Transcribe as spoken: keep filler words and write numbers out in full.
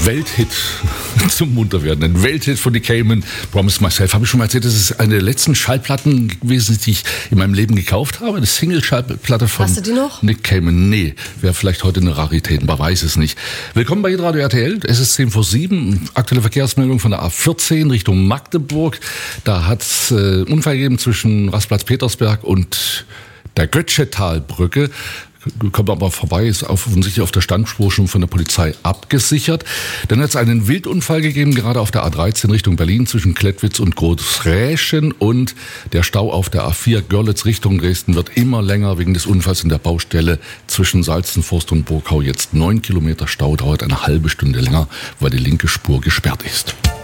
Welthit zum Munterwerden. Ein Welthit von The Cayman, Promise Myself. Habe ich schon mal erzählt, das ist eine der letzten Schallplatten gewesen, die ich in meinem Leben gekauft habe. Eine Single-Schallplatte von Hast du die noch? Nick Cayman. Nee, wäre vielleicht heute eine Rarität, man weiß es nicht. Willkommen bei Radio R T L. Es ist zehn vor sieben. Aktuelle Verkehrsmeldung von der A vierzehn Richtung Magdeburg. Da hat es äh, Unfall gegeben zwischen Rastplatz-Petersberg und der Götschetalbrücke. Kommt aber vorbei, ist offensichtlich auf der Standspur schon von der Polizei abgesichert. Dann hat es einen Wildunfall gegeben, gerade auf der A dreizehn Richtung Berlin zwischen Klettwitz und Großräschen, und der Stau auf der A vier Görlitz Richtung Dresden wird immer länger wegen des Unfalls in der Baustelle zwischen Salzenforst und Burgau. Jetzt neun Kilometer Stau, dauert eine halbe Stunde länger, weil die linke Spur gesperrt ist.